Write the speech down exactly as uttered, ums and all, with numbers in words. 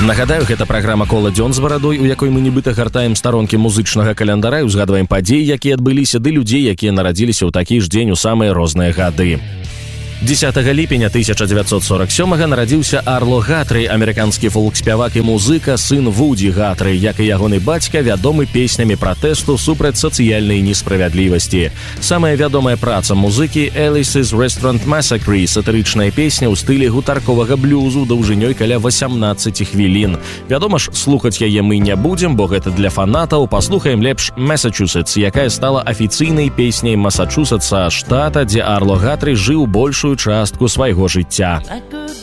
Нагадаю, гэта праграма «Кола дзён з барадой», у якой мы нібыта гартаем старонкі музычнага каляндаря і узгадваем падзеі, якія адбыліся, ды людзей, якія нарадзіліся ў такі ж дзень у самыя розныя гады. дзесятага ліпеня тысяча дзевяцьсот сорок сёмага нарадзіўся Арло Гатрый, амерыканскі фолк-спявак і музыка, сын Вуді Гатрый, як і ягоны бацька, вядомы песнямі пратэсту супраць сацыяльнай несправядлівасці. Самая вядомая праца музыкі «Alice's Restaurant Massacre», сатырычная песня ў стылі гутарковага блюзу даўжынёй каля васямнаццаць хвілін. Вядома ж, слухаць яе мы не будзем, бо гэта для фанатаў. Паслухаем лепш «Massachusetts», якая стала афіцыйнай песняй Масачусетса, штата, дзе Арло Гатрый жыў большую частку свайго жыцця.